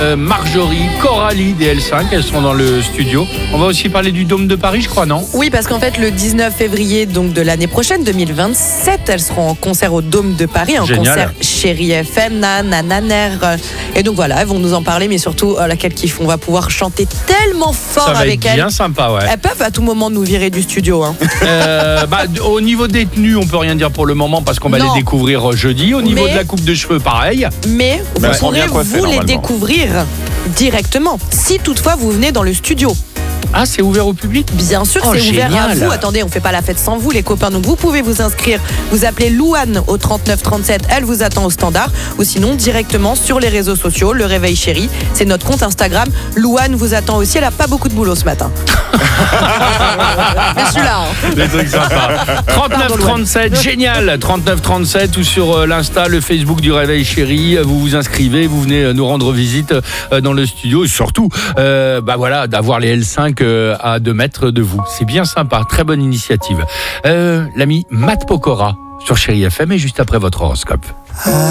Marjorie, Coralie des L5, elles sont dans le studio. On va aussi parler du Dôme de Paris, je crois, non ? Oui, parce qu'en fait, le 19 février donc, de l'année prochaine, 2027, elles seront en concert au Dôme de Paris, un Génial. concert Chérie FM, Nanananer. Et donc voilà, elles vont nous en parler, mais surtout, laquelle kiff, on va pouvoir chanter tellement fort Ça va avec être elles. bien sympa, ouais. Elles peuvent à tout moment nous virer du studio. Hein. Au niveau des tenues, on peut rien dire pour le moment parce qu'on va Non. les découvrir jeudi. Au niveau Mais- de la coupe de cheveux, pareil. Mais vous elles sont pourrez bien coiffées, vous les normalement. découvrir directement, si toutefois vous venez dans le studio. Ah, c'est ouvert au public ? Bien sûr, Oh, c'est ouvert à génial. vous. Attendez, on fait pas la fête sans vous, les copains. Donc, vous pouvez vous inscrire. Vous appelez Louane au 39 37. Elle vous attend au standard. Ou sinon, directement sur les réseaux sociaux. Le Réveil Chéri, c'est notre compte Instagram. Louane vous attend aussi. Elle a pas beaucoup de boulot ce matin. Mais je suis là. Hein. Des trucs sympas. 39-37, génial. 39-37 ou sur l'Insta, le Facebook du Réveil Chéri. Vous vous inscrivez, vous venez nous rendre visite dans le studio. Et surtout, voilà, d'avoir les L5 à 2 mètres de vous. C'est bien sympa, très bonne initiative. L'ami Matt Pokora sur Chéri FM et juste après votre horoscope.